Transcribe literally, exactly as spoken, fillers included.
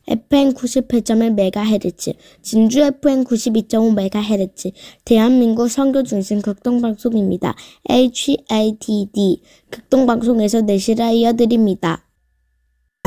에프엠 구십팔 점 일 메가헤르츠, 진주 에프엠 구십이 점 오 메가헤르츠, 대한민국 선교중심 극동방송입니다. 에이치에이티디 극동방송에서 내실을 이어드립니다.